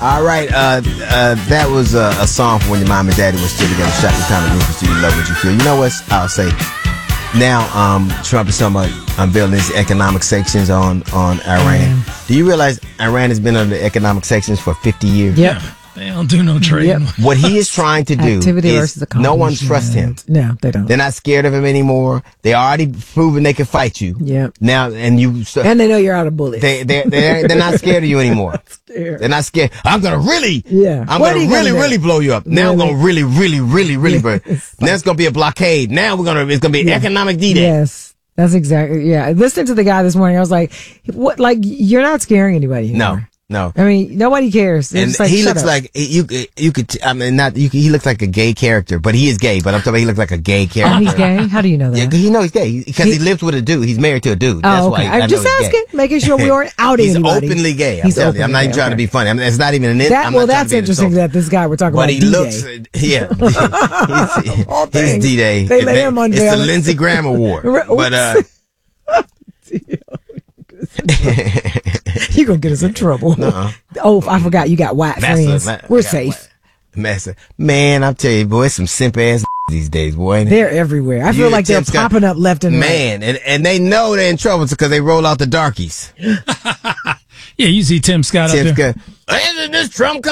All right, that was a song from when your mom and daddy was still together. Shot the kind of music you love what you feel. You know what I'll say? Now, Trump is talking about unveiling these economic sanctions on Iran. Do you realize Iran has been under economic sanctions for 50 years? Yep. They don't do no trading. Yep. What he is trying to do is no one trusts him. No, they don't. They're not scared of him anymore. They already proven they can fight you. Yep. Now, and they know you're out of bullets. They're not scared of you anymore. They're not scared. I'm gonna really blow you up. Now I'm gonna really burn. Now it's gonna be a blockade. Now it's gonna be economic D-Day. Yes. That's exactly, Listening to the guy this morning, I was like, what, like, you're not scaring anybody anymore. No. I mean, nobody cares. And like, he looks like, he looks like a gay character, but he is gay, but I'm talking about he looks like a gay character. Oh, he's gay? How do you know that? Yeah, you know he's gay because he lives with a dude. He's married to a dude. That's okay. why I'm just asking, making sure we aren't outing anybody. He's openly gay. I'm telling you. I'm not even trying to be funny. I mean, it's not even that's interesting that this guy we're talking about. But he looks, he's D-Day. They let him unveil It's the Lindsey Graham Award. But, you're going to get us in trouble. Oh, I forgot. You got white friends. We're safe. Man, I'm telling you, boy, it's some simp ass these days, boy. They're everywhere. I feel like they're popping up left and right. Man, and they know they're in trouble because they roll out the darkies. Yeah, you see Tim Scott up there. Isn't this Trump